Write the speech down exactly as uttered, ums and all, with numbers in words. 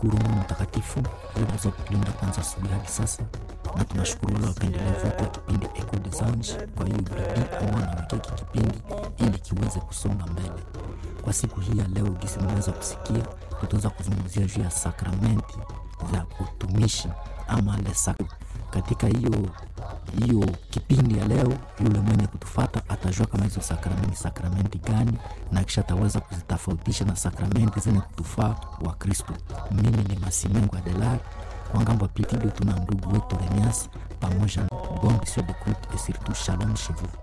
tunashukuru Mungu mtakatifu aliweza kutulinda kwanza asubuhi hadi sasa, na tunashukuru wale wapendelevu kwa kipindi Echo des Anges kwa hiyo bidii ambao wanawekea kipindi ili kiweze kusonga mbele. Kwa siku hii ya leo, gisi mmeweza kusikia, tutaweza kuzungumzia juu ya sakramenti za utumishi ama le sacre. Katika hiyo hiyo kipindi ya leo, yule mwenye kutufata atajua kama hizo sakramenti sakramenti gani, na kisha ataweza kuzitofautisha na sakramenti zenye kutufaa wa Kristo. Mimi ni Masimengo Adelar, kwa ngambo pili tuna ndugu wetu Renias pamoja na bon monsieur de coupe et surtout shalom chez vous.